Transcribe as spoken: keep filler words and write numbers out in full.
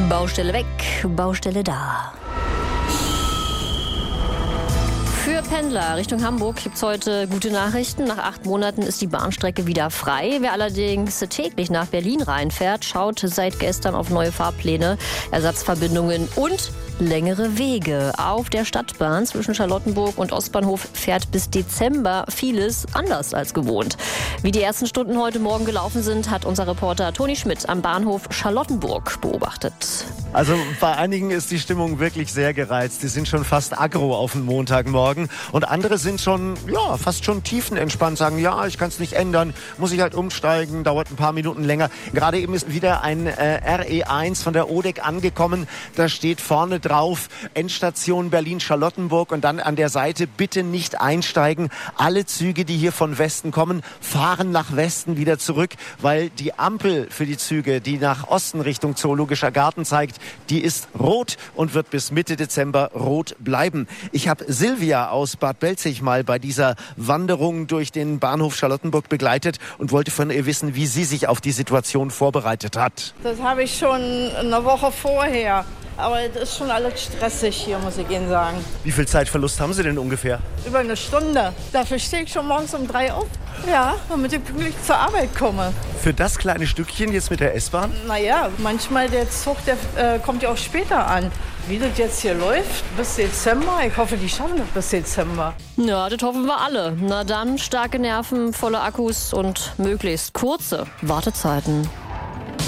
Baustelle weg, Baustelle da. Für Pendler Richtung Hamburg gibt es heute gute Nachrichten. Nach acht Monaten ist die Bahnstrecke wieder frei. Wer allerdings täglich nach Berlin reinfährt, schaut seit gestern auf neue Fahrpläne, Ersatzverbindungen und längere Wege. Auf der Stadtbahn zwischen Charlottenburg und Ostbahnhof fährt bis Dezember vieles anders als gewohnt. Wie die ersten Stunden heute Morgen gelaufen sind, hat unser Reporter Toni Schmidt am Bahnhof Charlottenburg beobachtet. Also bei einigen ist die Stimmung wirklich sehr gereizt. Die sind schon fast aggro auf den Montagmorgen. Und andere sind schon, ja, fast schon tiefenentspannt, sagen, ja, ich kann es nicht ändern, muss ich halt umsteigen, dauert ein paar Minuten länger. Gerade eben ist wieder ein äh, R E eins von der O D E C angekommen. Da steht vorne drauf, Endstation Berlin-Charlottenburg und dann an der Seite bitte nicht einsteigen. Alle Züge, die hier von Westen kommen, fahren nach Westen wieder zurück, weil die Ampel für die Züge, die nach Osten Richtung Zoologischer Garten zeigt, die ist rot und wird bis Mitte Dezember rot bleiben. Ich habe Silvia aus Bad Belzig mal bei dieser Wanderung durch den Bahnhof Charlottenburg begleitet und wollte von ihr wissen, wie sie sich auf die Situation vorbereitet hat. Das habe ich schon eine Woche vorher. Aber es ist schon alles stressig hier, muss ich Ihnen sagen. Wie viel Zeitverlust haben Sie denn ungefähr? Über eine Stunde. Dafür stehe ich schon morgens um drei auf. Ja, damit ich pünktlich zur Arbeit komme. Für das kleine Stückchen jetzt mit der S-Bahn? Naja, manchmal der Zug, der äh, kommt ja auch später an. Wie das jetzt hier läuft, bis Dezember, ich hoffe, die schaffen das bis Dezember. Ja, das hoffen wir alle. Na dann, starke Nerven, volle Akkus und möglichst kurze Wartezeiten.